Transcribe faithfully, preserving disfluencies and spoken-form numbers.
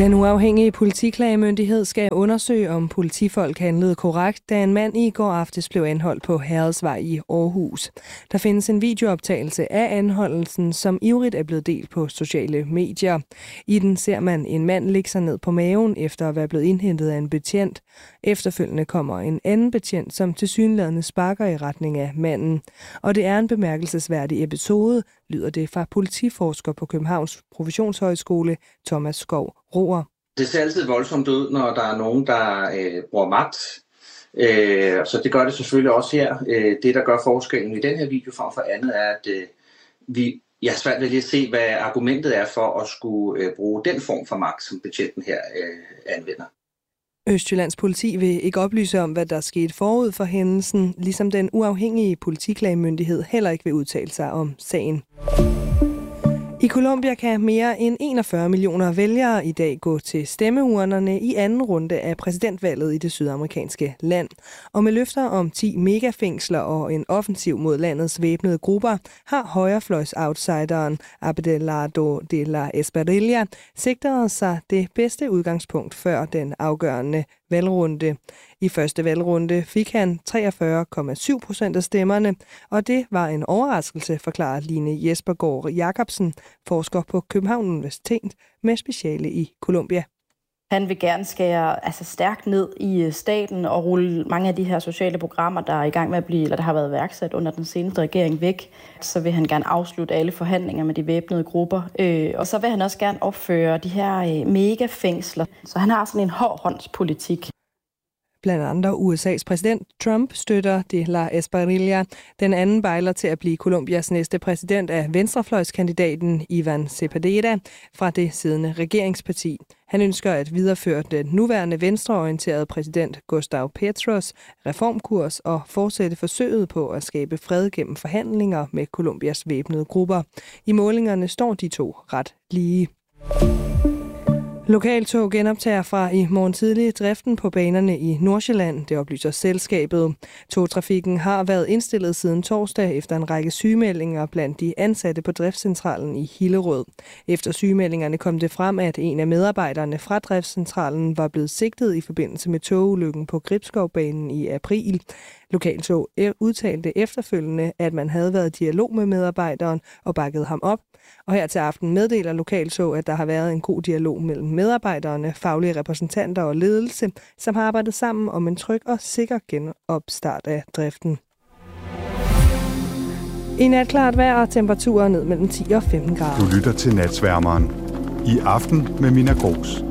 Den uafhængige politiklagemyndighed skal undersøge, om politifolk handlede korrekt, da en mand i går aftes blev anholdt på Herredsvej i Aarhus. Der findes en videooptagelse af anholdelsen, som ivrigt er blevet delt på sociale medier. I den ser man en mand ligge sig ned på maven efter at være blevet indhentet af en betjent. Efterfølgende kommer en anden betjent, som tilsyneladende sparker i retning af manden. Og det er en bemærkelsesværdig episode, lyder det fra politiforsker på Københavns Professionshøjskole, Thomas Skov Roer. Det ser altid voldsomt ud, når der er nogen, der øh, bruger magt. Øh, så det gør det selvfølgelig også her. Øh, det, der gør forskellen i den her video frem for andet, er, at øh, vi, jeg har svært ved lige at se, hvad argumentet er for at skulle øh, bruge den form for magt, som betjenten her øh, anvender. Østjyllands politi vil ikke oplyse om, hvad der skete forud for hændelsen, ligesom den uafhængige politiklagemyndighed heller ikke vil udtale sig om sagen. I Colombia kan mere end enogfyrre millioner vælgere i dag gå til stemmeurnerne i anden runde af præsidentvalget i det sydamerikanske land. Og med løfter om ti megafængsler og en offensiv mod landets væbnede grupper, har højrefløjs-outsideren Abelardo de la Espriella sigtet sig det bedste udgangspunkt før den afgørende valgrunde. I første valgrunde fik han treogfyrre komma syv procent af stemmerne, og det var en overraskelse, forklarer Line Jespergaard Jacobsen, forsker på Københavns Universitet med speciale i Colombia. Han vil gerne skære altså stærkt ned i staten og rulle mange af de her sociale programmer, der er i gang med at blive, eller der har været værksat under den seneste regering væk. Så vil han gerne afslutte alle forhandlinger med de væbnede grupper. Og så vil han også gerne opføre de her megafængsler. Så han har sådan en hårdhåndspolitik. Blandt andre U S A's præsident Trump støtter de la Espriella. Den anden bejler til at blive Colombias næste præsident af venstrefløjskandidaten Ivan Cepeda fra det siddende regeringsparti. Han ønsker at videreføre den nuværende venstreorienterede præsident Gustavo Petros reformkurs og fortsætte forsøget på at skabe fred gennem forhandlinger med Colombias væbnede grupper. I målingerne står de to ret lige. Lokaltog genoptager fra i morgen tidlig driften på banerne i Nordsjælland, det oplyser selskabet. Togtrafikken har været indstillet siden torsdag efter en række sygemeldinger blandt de ansatte på driftscentralen i Hillerød. Efter sygemeldingerne kom det frem, at en af medarbejderne fra driftscentralen var blevet sigtet i forbindelse med togulykken på Gribskovbanen i april. Lokaltog udtalte efterfølgende, at man havde været i dialog med medarbejderen og bakket ham op. Og her til aften meddeler Lokaltog, at der har været en god dialog mellem medarbejderne, faglige repræsentanter og ledelse, som har arbejdet sammen om en tryg og sikker genopstart af driften. I nat klart vejr og temperaturer ned mellem ti og femten grader. Du lytter til Natsværmeren. I aften med Mina Gros.